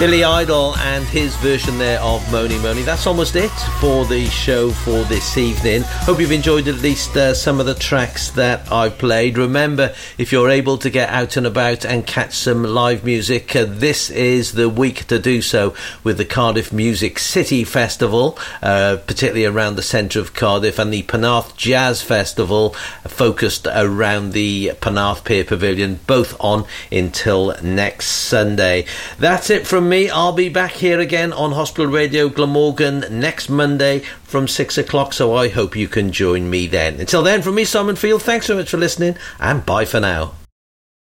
Billy Idol and his version there of Mony Mony. That's almost it for the show for this evening. Hope you've enjoyed at least some of the tracks that I've played. Remember, if you're able to get out and about and catch some live music, this is the week to do so with the Cardiff Music City Festival, particularly around the centre of Cardiff, and the Penarth Jazz Festival focused around the Penarth Pier Pavilion, both on until next Sunday. That's it from me. I'll be back here again on Hospital Radio Glamorgan next Monday from 6 o'clock, so I hope you can join me then. Until then, from me, Simon Field, thanks so much for listening, and bye for now.